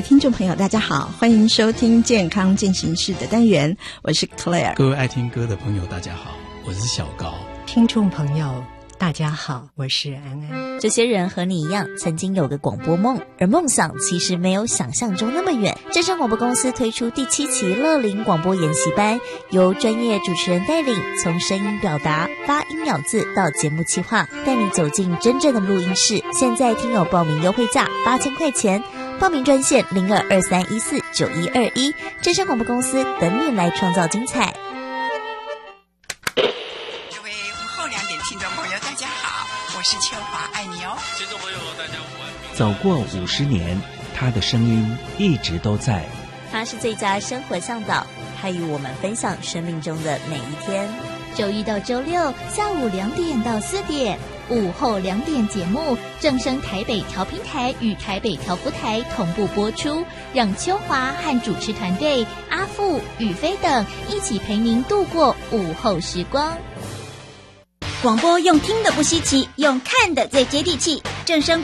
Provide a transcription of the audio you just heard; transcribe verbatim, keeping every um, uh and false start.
听众朋友大家好，欢迎收听健康进行式的单元，我是 Claire。 各位爱听歌的朋友大家好，我是小高。 听众朋友大家好，我是安安。 这些人和你一样曾经有个广播梦，而梦想其实没有想象中那么远。正声广播公司推出第七期乐龄广播研习班，由专业主持人带领，从声音表达、发音咬字到节目企划，带你走进真正的录音室。现在听友报名优惠价八千块钱，报名专线零二二三一四九一二一，正声广播公司等你来创造精彩。 听众朋友大家好，我是秋华，爱你哦。 听众朋友大家午安。 走过五十年，他的声音一直都在。 他是最佳生活向导，他与我们分享生命中的每一天。 周一到周六下午两点到四点，午后两点节目正声台北调频台与台北调福台同步播出，让秋华和主持团队阿富、宇飞等一起陪您度过午后时光。 广播用听的不稀奇，用看的最接地气。正声